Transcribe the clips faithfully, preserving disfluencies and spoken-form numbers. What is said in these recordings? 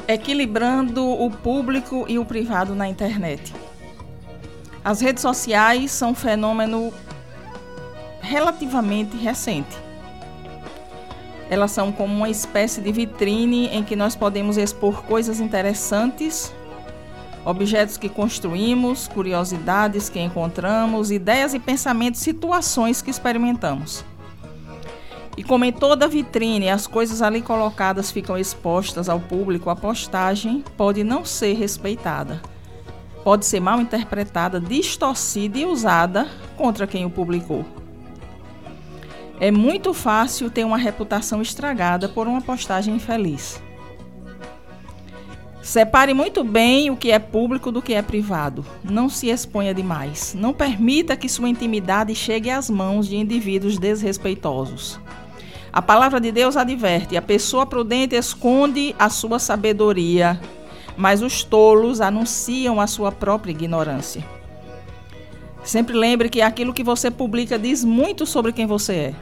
Equilibrando o público e o privado na internet. As redes sociais são um fenômeno relativamente recente. Elas são como uma espécie de vitrine em que nós podemos expor coisas interessantes, objetos que construímos, curiosidades que encontramos, ideias e pensamentos, situações que experimentamos. E como em toda vitrine, as coisas ali colocadas ficam expostas ao público, a postagem pode não ser respeitada. Pode ser mal interpretada, distorcida e usada contra quem o publicou. É muito fácil ter uma reputação estragada por uma postagem infeliz. Separe muito bem o que é público do que é privado. Não se exponha demais. Não permita que sua intimidade chegue às mãos de indivíduos desrespeitosos. A palavra de Deus adverte: a pessoa prudente esconde a sua sabedoria, mas os tolos anunciam a sua própria ignorância. Sempre lembre que aquilo que você publica diz muito sobre quem você é.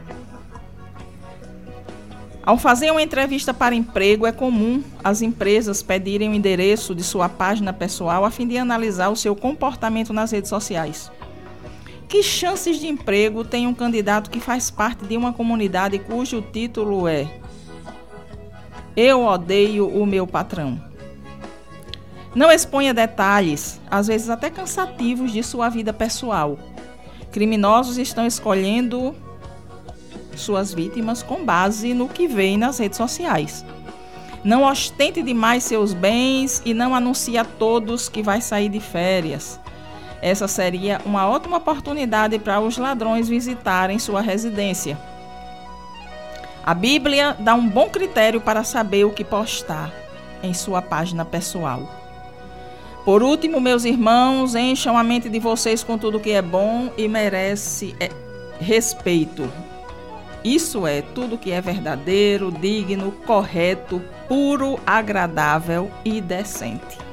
Ao fazer uma entrevista para emprego, é comum as empresas pedirem o endereço de sua página pessoal a fim de analisar o seu comportamento nas redes sociais. Que chances de emprego tem um candidato que faz parte de uma comunidade cujo título é "Eu odeio o meu patrão"? Não exponha detalhes, às vezes até cansativos, de sua vida pessoal. Criminosos estão escolhendo suas vítimas com base no que veem nas redes sociais. Não ostente demais seus bens e não anuncie a todos que vai sair de férias. Essa seria uma ótima oportunidade para os ladrões visitarem sua residência. A Bíblia dá um bom critério para saber o que postar em sua página pessoal. Por último, meus irmãos, encham a mente de vocês com tudo que é bom e merece é, respeito. Isso é, tudo que é verdadeiro, digno, correto, puro, agradável e decente.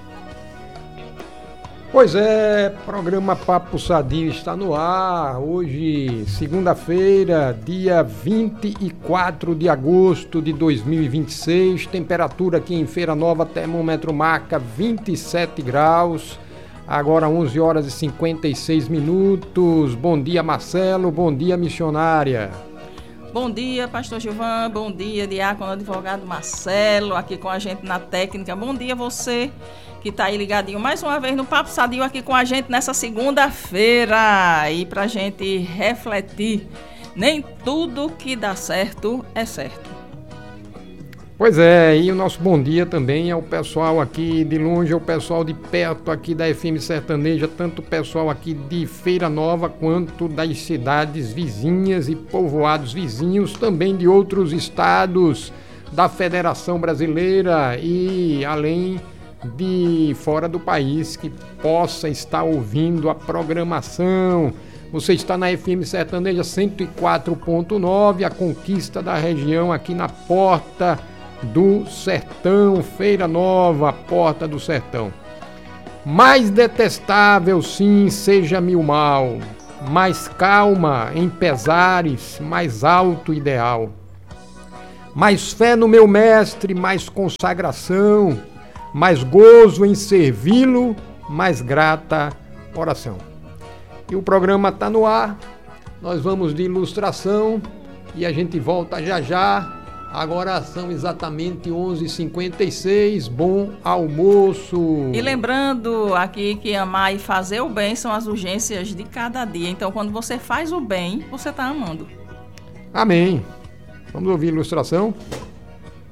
Pois é, programa Papo Sadio está no ar. Hoje, segunda-feira, dia vinte e quatro de agosto de dois mil e vinte e seis. Temperatura aqui em Feira Nova, termômetro marca vinte e sete graus. Agora onze horas e cinquenta e seis minutos. Bom dia, Marcelo. Bom dia, missionária. Bom dia, pastor Gilvan. Bom dia, diácono advogado Marcelo, aqui com a gente na técnica. Bom dia você que está aí ligadinho mais uma vez no Papo Sadio aqui com a gente nessa segunda-feira. E para a gente refletir, nem tudo que dá certo é certo. Pois é, e o nosso bom dia também ao pessoal aqui de longe, ao pessoal de perto aqui da F M Sertaneja, tanto o pessoal aqui de Feira Nova quanto das cidades vizinhas e povoados vizinhos, também de outros estados da Federação Brasileira e além de fora do país que possa estar ouvindo a programação. Você está na F M Sertaneja cento e quatro ponto nove, a conquista da região aqui na Porta do Sertão, Feira Nova, Porta do Sertão. Mais detestável, sim, seja mil mal, mais calma em pesares, mais alto ideal. Mais fé no meu mestre, mais consagração, mais gozo em servi-lo, mais grata oração. E o programa está no ar, nós vamos de ilustração e a gente volta já já. Agora são exatamente onze e cinquenta e seis, bom almoço. E lembrando aqui que amar e fazer o bem são as urgências de cada dia. Então quando você faz o bem, você está amando. Amém. Vamos ouvir a ilustração?